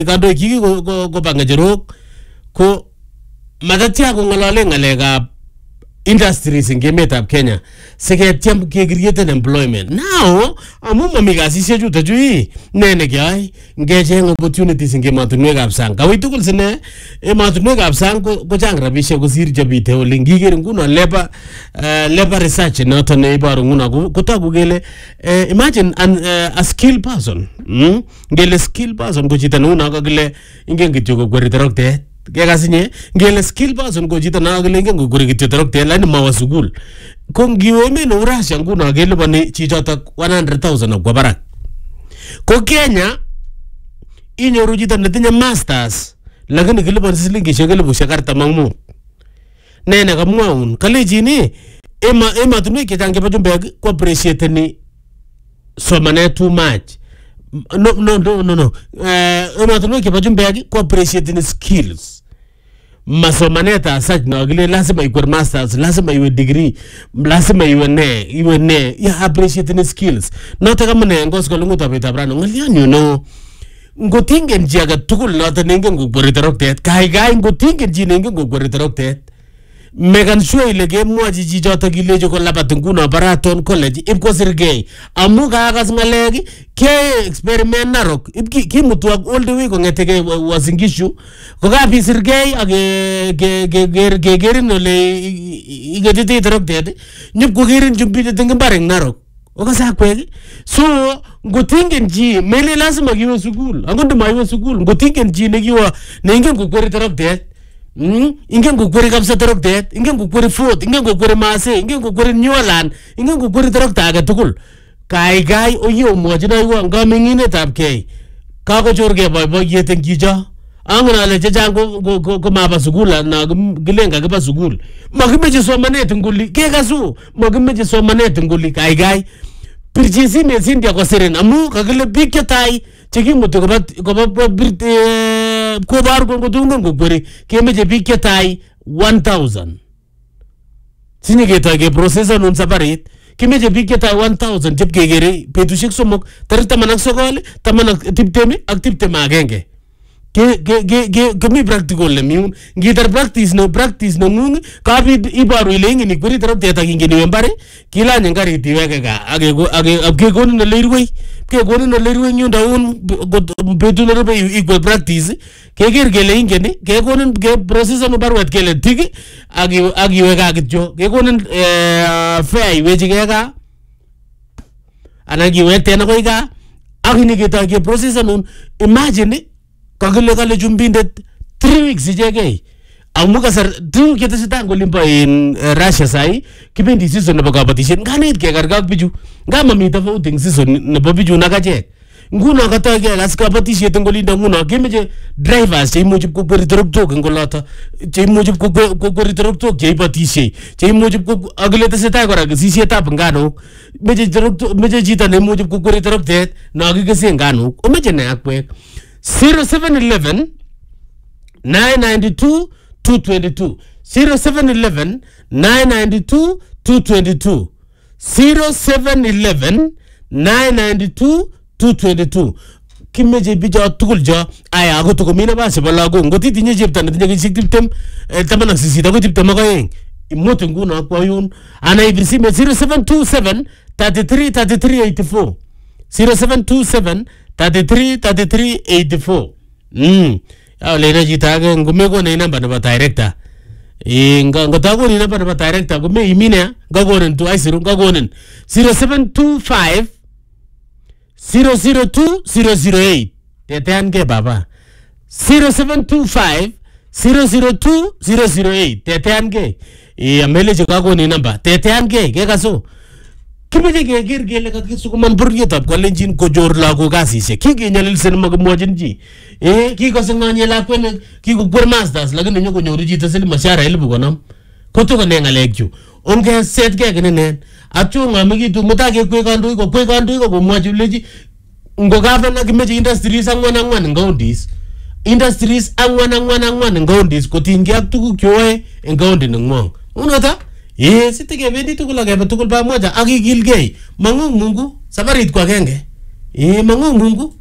kandoik iki ko bangajerok ko matatya ko ngolole ngalekab industries in emetab Kenya siketiem ke create employment. Now amu mami kasisiek chuto chui ne nekyai ngecheng opportunities in ematunwekab sang. Kawit tugul sine ematunwekab sang ko chang rabisiek kosir chebite ole ngiger nguno labor research noto ne ibaru nguno kotagu kele imagine a skilled person ngele skilled person ko chito nguno kakile ingen kityo ko kweri toroktet. Kekasinye ngele skill person ko chito na kele ingen kokuri kityo toroktet lakini mawa sukul. Ko ngiwe emet Russia nguno kelipani chichotok 100,000 kwa barak. Ko Kenya inyoru chito netinye masters lakini kilipani silingishek 45,000. Ne kamwaun kalechini ematunwek chechang chebo chumbek ko appreciate somanet too much. No. Ematunwek chebo chumbek ko appreciate skills. Masomanet asach na kile lazima iwe masters, lazima iwe degree, lazima iwe ne ya appreciate skills. Noto kama ne ngos ko lungu tabeta brano ngalian you know. Ngotingen ji aga tugul noto ningen ko kweri toroktet. Kai ngotingen ji ningen ko kweri toroktet. Megan sure ile gemwaji chichoto kilejo ko labat nguno Baraton College ipko sirgei amu kagas ngalek ke experiment narok kimutu all the way kongetege wasingishu ko kabi sirgei ak gerin ole igetite toroktet nyup ko gerin jumbide tengbareng narok okasa kwegi so ngotingen ji mele lazima kiwe sukul angondo maiwe sukul ngotingen ji nekiwa ningen ko kweri toroktet ingen kukweri kabisa toroktet, ingen kukweri Fort, ingen kukweri Mase, ingen kukweri Newland, ingen kukweri torokta age tugul. Kai oyo mwachina iwa ngamenginetab kei. Kakochorge boiboiyet eng chicho. Angen ale chechang ko maba sukul na gilenga kiba sukul. Makimeche somanet nguli, kekasu, makimeche somanet nguli kai. Pirchisi mesindia ko siren amu kakile biik chetai chekimutu koba kobar ko tungon ko kweri kemeche biik chetai 1,000. Sinye ketoi ke processor nun sabarit kemeche biik chetai 1,000 chepkekere betusiek somok tarik 19 20 ak 21. Kemi practical le miun ngitar practice no ngung kabit ibaru ile ingini kweri toroktet ak ingini wembare kilanye ngarit iweke ka age konin ne leirwei nyunda un betu ne robe equal practice keger kele ingeni ke konin ke process no barwet kele tik ak iweka kityo ke konin fair iweji ke ka ana giwete na koi ka ak ni kita ke process no imagine kale chumbindet 3 weeks ichegei amu kasar tu ketesita ngolimbo in Russia sai kibendi season nebo kabatishet nganet kekargak biju ngama mi tofauti season nebo biju nakachek nguno katoke kas kabatishet ngolinda nguno kemeche drivers cheimuchi kokweri toroktok ngoloto cheimuchi kokweri toroktok cheibatishe cheimuchi akile tesetai kora kesisietab nganok meche chito neimuchi kokweri toroktet na kikese nganok omeche ne akwek 0711 992 222 0711 992 222 0711 992 222 kimeje bijo tugul jo aya ako to komina base balago ngoti tinye chepta netinye kishik 20 18 ako 22 imote nguno akwayun ana ibisime 0727 33 84 0727 33 84 lena jitaga ngumeko na namba na director ngotago ni namba na director gume imine ngagonen tu aisiru ngagonen 0725 002 008 tetean ke baba 0725 002 008 tetean ke amele jikago ni namba tetean ke kaso kimeje keger kele kakisukuman buryetab kolenjin kojor lago kasisiek kigenyalil sen magmwajin ji kikosenganye lakwen kikokwer masters lakini nyokonyoru chito sili mashara 10,000 koto ne ngalek chu onge set ke kenenen achu ngamekitu mutake kwe kandoik ko mwaji leji ngo gavana kimeje industries angwan ngaundis industries angwan ngaundis kotingi ak tuguk choe en gaundi nengwong unota sitike bendi tugul akebe tugul pamoja akikilgei mangung Mungu sabarit kwa genge mangung Mungu